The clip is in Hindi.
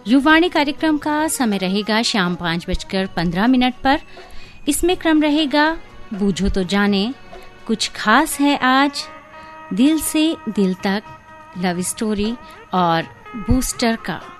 युवाणी कार्यक्रम का समय रहेगा शाम 5:15 पर। इसमें क्रम रहेगा बूझो तो जाने, कुछ खास है आज, दिल से दिल तक, लव स्टोरी और बूस्टर का।